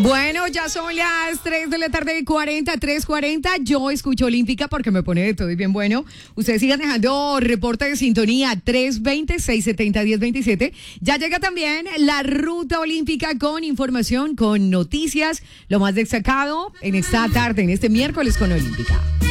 Bueno, ya son las 3 de la tarde, 3:40. Yo escucho Olímpica porque me pone de todo y bien bueno. Ustedes sigan dejando reporte de sintonía 320-670-1027. Ya llega también la Ruta Olímpica con información, con noticias, lo más destacado en esta tarde, en este miércoles con Olímpica.